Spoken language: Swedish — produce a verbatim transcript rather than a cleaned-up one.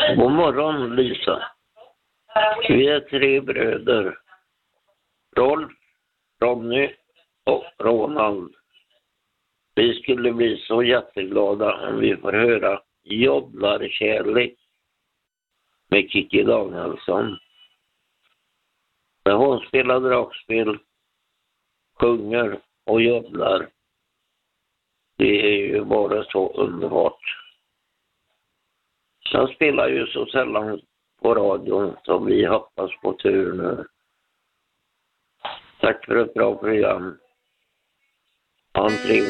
God morgon, Lisa. Vi är tre bröder. Rolf, Ronny och Ronald. Vi skulle bli så jätteglada om vi får höra Joddlarkärlek med Kikki Danielsson. När hon spelar dragspel, sjunger och joddlar. Det är ju bara så underbart. Han spelar ju så sällan på radion, så vi hoppas på tur nu. Tack för ett bra program. Ha en trevlig